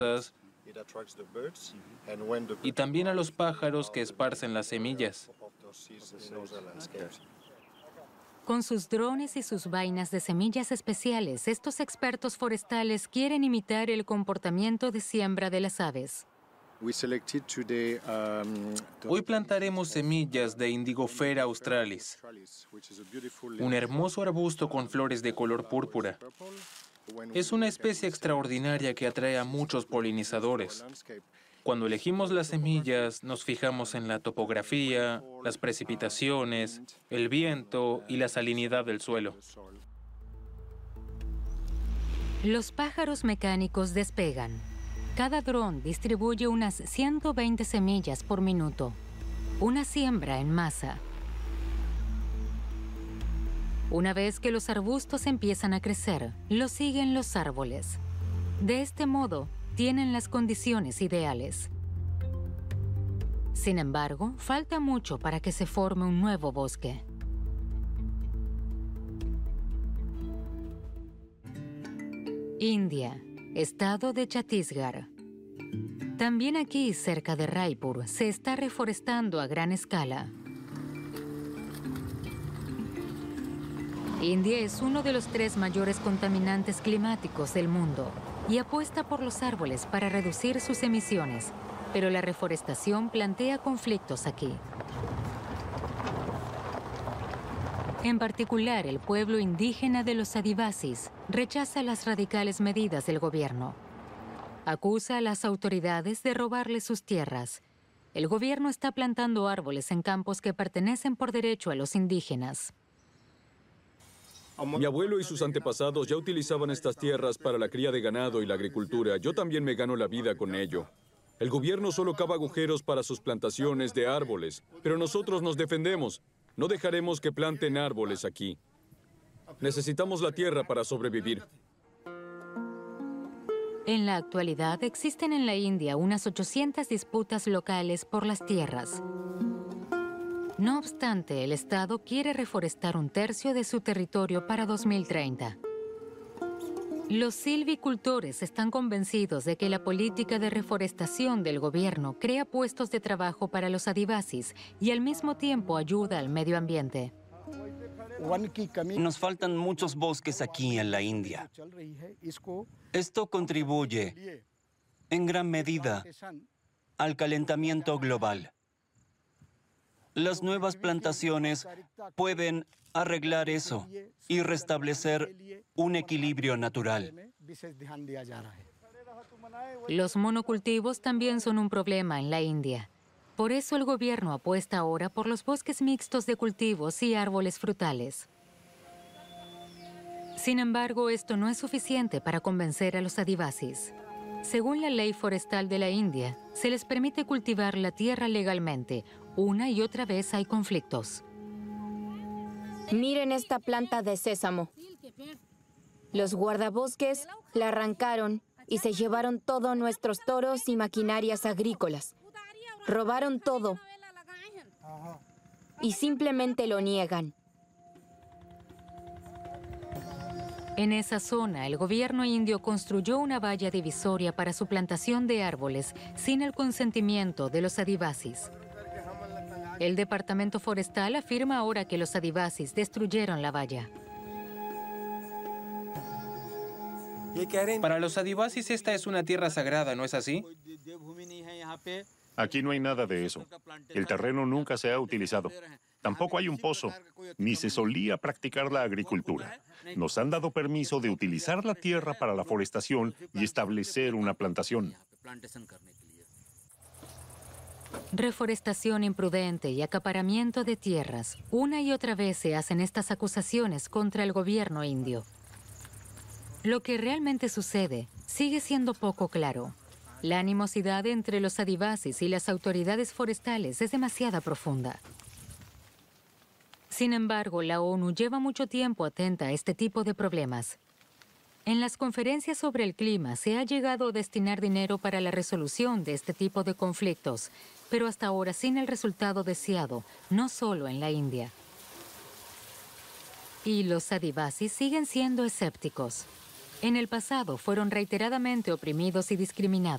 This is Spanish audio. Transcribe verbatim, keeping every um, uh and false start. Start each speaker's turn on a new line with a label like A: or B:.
A: y también a los pájaros que esparcen las semillas.
B: Con sus drones y sus vainas de semillas especiales, estos expertos forestales quieren imitar el comportamiento de siembra de las aves.
A: Hoy plantaremos semillas de Indigofera australis, un hermoso arbusto con flores de color púrpura. Es una especie extraordinaria que atrae a muchos polinizadores. Cuando elegimos las semillas, nos fijamos en la topografía, las precipitaciones, el viento y la salinidad del suelo.
B: Los pájaros mecánicos despegan. Cada dron distribuye unas ciento veinte semillas por minuto. Una siembra en masa. Una vez que los arbustos empiezan a crecer, los siguen los árboles. De este modo, tienen las condiciones ideales. Sin embargo, falta mucho para que se forme un nuevo bosque. India, estado de Chhattisgarh. También aquí, cerca de Raipur, se está reforestando a gran escala. India es uno de los tres mayores contaminantes climáticos del mundo y apuesta por los árboles para reducir sus emisiones, pero la reforestación plantea conflictos aquí. En particular, el pueblo indígena de los Adivasis rechaza las radicales medidas del gobierno. Acusa a las autoridades de robarle sus tierras. El gobierno está plantando árboles en campos que pertenecen por derecho a los indígenas.
C: Mi abuelo y sus antepasados ya utilizaban estas tierras para la cría de ganado y la agricultura. Yo también me gano la vida con ello. El gobierno solo cava agujeros para sus plantaciones de árboles, pero nosotros nos defendemos. No dejaremos que planten árboles aquí. Necesitamos la tierra para sobrevivir.
B: En la actualidad existen en la India unas ochocientas disputas locales por las tierras. No obstante, el Estado quiere reforestar un tercio de su territorio para dos mil treinta. Los silvicultores están convencidos de que la política de reforestación del gobierno crea puestos de trabajo para los adivasis y al mismo tiempo ayuda al medio ambiente.
D: Nos faltan muchos bosques aquí en la India. Esto contribuye, en gran medida, al calentamiento global. Las nuevas plantaciones pueden arreglar eso y restablecer un equilibrio natural.
B: Los monocultivos también son un problema en la India. Por eso el gobierno apuesta ahora por los bosques mixtos de cultivos y árboles frutales. Sin embargo, esto no es suficiente para convencer a los adivasis. Según la ley forestal de la India, se les permite cultivar la tierra legalmente. Una y otra vez hay conflictos.
E: Miren esta planta de sésamo. Los guardabosques la arrancaron y se llevaron todos nuestros toros y maquinarias agrícolas. Robaron todo y simplemente lo niegan.
B: En esa zona, el gobierno indio construyó una valla divisoria para su plantación de árboles sin el consentimiento de los adivasis. El Departamento Forestal afirma ahora que los adivasis destruyeron la valla.
A: Para los adivasis esta es una tierra sagrada, ¿no es así?
F: Aquí no hay nada de eso. El terreno nunca se ha utilizado. Tampoco hay un pozo, ni se solía practicar la agricultura. Nos han dado permiso de utilizar la tierra para la forestación y establecer una plantación.
B: Reforestación imprudente y acaparamiento de tierras. Una y otra vez se hacen estas acusaciones contra el gobierno indio. Lo que realmente sucede sigue siendo poco claro. La animosidad entre los adivasis y las autoridades forestales es demasiado profunda. Sin embargo, la ONU lleva mucho tiempo atenta a este tipo de problemas. En las conferencias sobre el clima se ha llegado a destinar dinero para la resolución de este tipo de conflictos, pero hasta ahora sin el resultado deseado, no solo en la India. Y los adivasis siguen siendo escépticos. En el pasado fueron reiteradamente oprimidos y discriminados.